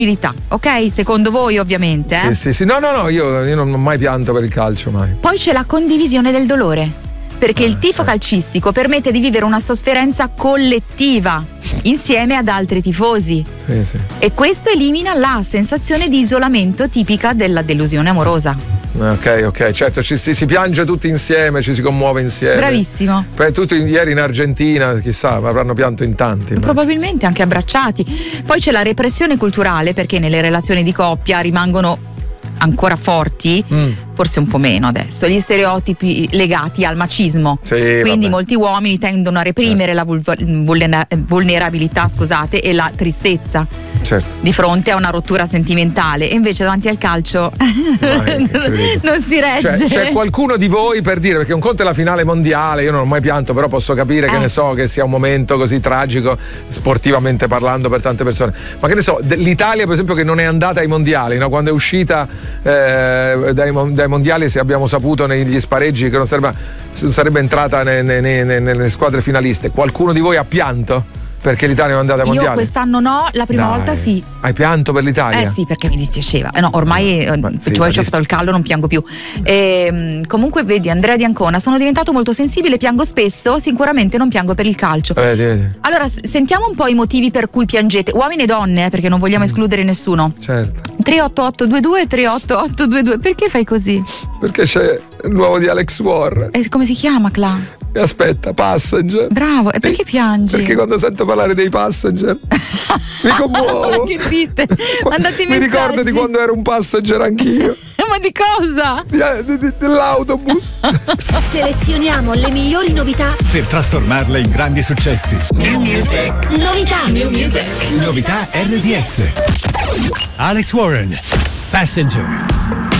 ok? Secondo voi, ovviamente. Sì. No, io non ho mai pianto per il calcio, mai. Poi c'è la condivisione del dolore, perché il tifo calcistico permette di vivere una sofferenza collettiva insieme ad altri tifosi. Sì. E questo elimina la sensazione di isolamento tipica della delusione amorosa. Ok, certo, si piange tutti insieme, ci si commuove insieme. Bravissimo. Tutti ieri in Argentina, chissà, avranno pianto in tanti. Probabilmente anche abbracciati. Poi c'è la repressione culturale, perché nelle relazioni di coppia rimangono ancora forti, forse un po' meno adesso, gli stereotipi legati al macismo. Quindi molti uomini tendono a reprimere la vulnerabilità, e la tristezza. Certo. Di fronte a una rottura sentimentale, e invece davanti al calcio non si regge. C'è qualcuno di voi, per dire, perché un conto è la finale mondiale, io non ho mai pianto, però posso capire che ne so, che sia un momento così tragico sportivamente parlando per tante persone, ma che ne so, l'Italia per esempio che non è andata ai mondiali, no? Quando è uscita dai mondiali, se abbiamo saputo negli spareggi che non sarebbe entrata nelle squadre finaliste, qualcuno di voi ha pianto? Perché l'Italia non è andata ai mondiali? Io quest'anno no, la prima volta sì. Hai pianto per l'Italia? Sì, perché mi dispiaceva. No, ormai ci ho fatto il callo, non piango più. Comunque vedi, Andrea di Ancona, sono diventato molto sensibile, piango spesso, sicuramente non piango per il calcio. Vedi. Allora, sentiamo un po' i motivi per cui piangete, uomini e donne, perché non vogliamo escludere nessuno. Certo. 38822 38822, perché fai così? Perché c'è il nuovo di Alex Warren. Come si chiama, Cla? Aspetta, Passenger. Bravo, e perché piangi? Perché quando sento parlare dei Passenger mi commuovo. Che dite? Mandate mi ricordo di quando ero un passenger anch'io. Ma di cosa? Dell'autobus. Selezioniamo le migliori novità per trasformarle in grandi successi. New Music. Novità. New Music. Novità RDS. Alex Warren, Passenger.